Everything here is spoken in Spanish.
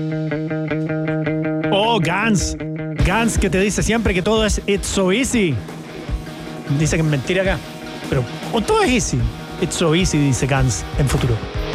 Oh, Gans. Gans, que te dice siempre que todo es it's so easy. Dice que es mentira acá. Pero todo es easy. It's so easy, dice Gans en futuro.